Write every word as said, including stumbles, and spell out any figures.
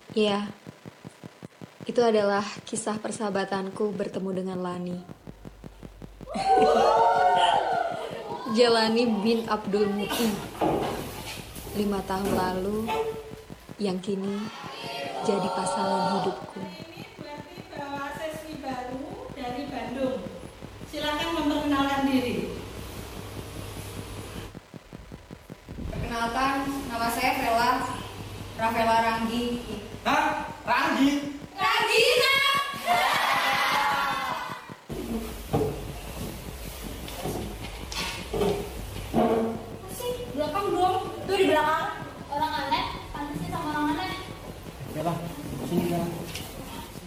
Iya, itu adalah kisah persahabatanku bertemu dengan Lani. Jalani bin Abdul Muti, lima tahun lalu, yang kini jadi pasangan hidupku. Ini berarti bawa siswi baru dari Bandung. Silakan